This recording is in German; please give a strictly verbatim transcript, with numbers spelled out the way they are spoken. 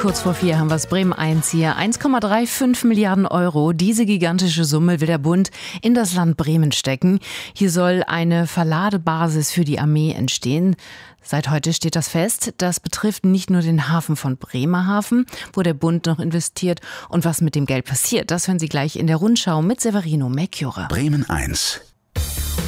Kurz vor vier haben wir es, Bremen eins hier. eins Komma fünfunddreißig Milliarden Euro. Diese gigantische Summe will der Bund in das Land Bremen stecken. Hier soll eine Verladebasis für die Armee entstehen. Seit heute steht das fest. Das betrifft nicht nur den Hafen von Bremerhaven, wo der Bund noch investiert. Und was mit dem Geld passiert, das hören Sie gleich in der Rundschau mit Severino Melchiorre. Bremen eins.